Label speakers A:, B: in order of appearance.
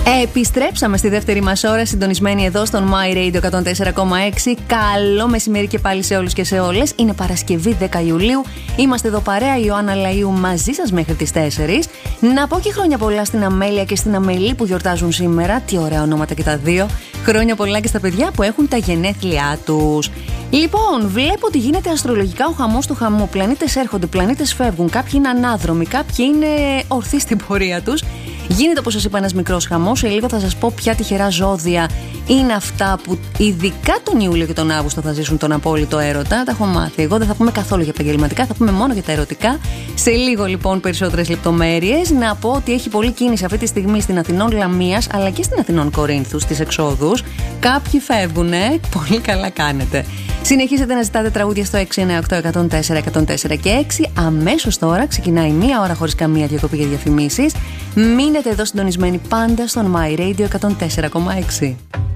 A: Επιστρέψαμε στη δεύτερη μας ώρα, συντονισμένοι εδώ στον My Radio 104,6. Καλό μεσημέρι και πάλι σε όλους και σε όλες. Είναι Παρασκευή 10 Ιουλίου. Είμαστε εδώ παρέα, η Ιωάννα Λαΐου μαζί σας μέχρι τις 4. Να πω και χρόνια πολλά στην Αμέλεια και στην Αμελή που γιορτάζουν σήμερα. Τι ωραία ονόματα και τα δύο. Χρόνια πολλά και στα παιδιά που έχουν τα γενέθλιά τους. Λοιπόν, βλέπω ότι γίνεται αστρολογικά ο χαμός του χαμού. Πλανήτες έρχονται, πλανήτες φεύγουν. Κάποιοι είναι ανάδρομοι, κάποιοι είναι ορθοί στην πορεία τους. Γίνεται, όπως σας είπα, ένας μικρός χαμός. Σε λίγο θα σας πω ποια τυχερά ζώδια είναι αυτά που ειδικά τον Ιούλιο και τον Αύγουστο θα ζήσουν τον απόλυτο έρωτα. Τα έχω μάθει. Εγώ δεν θα πούμε καθόλου για επαγγελματικά, θα πούμε μόνο για τα ερωτικά. Σε λίγο λοιπόν περισσότερες λεπτομέρειες. Να πω ότι έχει πολλή κίνηση αυτή τη στιγμή στην Αθηνών Λαμίας αλλά και στην Αθηνών Κορίνθου στις εξόδους. Κάποιοι φεύγουνε. Πολύ καλά κάνετε. Συνεχίζετε να ζητάτε τραγούδια στο 698-104-104 και 6. Αμέσως τώρα ξεκινάει μία ώρα χωρίς καμία διακοπή για διαφημίσεις. Μείνετε εδώ συντονισμένοι πάντα στον My Radio 104,6.